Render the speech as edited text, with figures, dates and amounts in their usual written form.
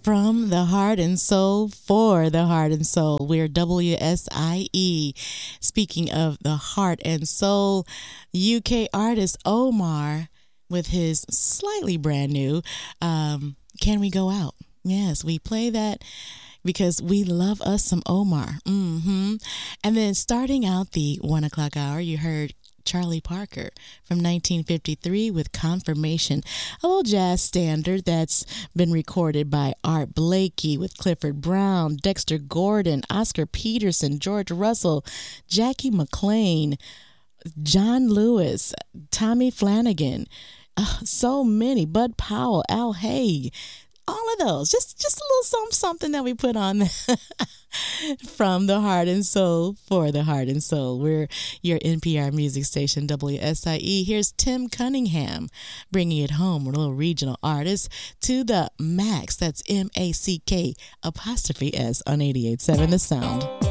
From the heart and soul, for the heart and soul. We're WSIE. Speaking of the heart and soul, UK artist Omar with his slightly brand new Can We Go Out? Yes, we play that because we love us some Omar. And then starting out the 1 o'clock hour, you heard Charlie Parker from 1953 with Confirmation, a little jazz standard that's been recorded by Art Blakey with Clifford Brown, Dexter Gordon, Oscar Peterson, George Russell, Jackie McLean, John Lewis, Tommy Flanagan, so many, Bud Powell, Al Haig, all of those. Just a little something that we put on from the heart and soul, for the heart and soul. We're your NPR music station, WSIE. Here's Tim Cunningham bringing it home. We're a little regional artist to the max. That's MACK apostrophe S on 88.7 The Sound.